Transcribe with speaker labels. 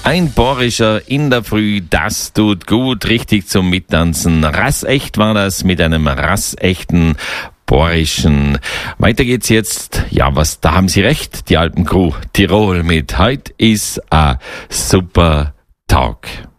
Speaker 1: Ein Bohrischer in der Früh, das tut gut, richtig zum Mittanzen. Rassecht war das mit einem rassechten Bohrischen. Weiter geht's jetzt. Ja, da haben Sie recht, die Alpencrew Tirol mit Heut ist a super Tag.